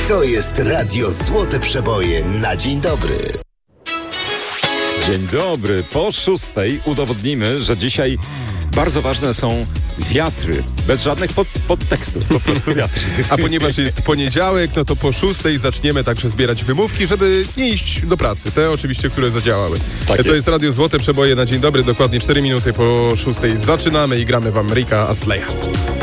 To jest Radio Złote Przeboje na dzień dobry. Dzień dobry. Po 6:00 udowodnimy, że dzisiaj bardzo ważne są wiatry. Bez żadnych podtekstów, po prostu wiatry. A ponieważ jest poniedziałek, no to po 6:00 zaczniemy także zbierać wymówki, żeby nie iść do pracy. Te oczywiście, które zadziałały. Tak to jest Radio Złote Przeboje na dzień dobry. Dokładnie 4 minuty po 6:00 zaczynamy i gramy wam Ricka Astleya.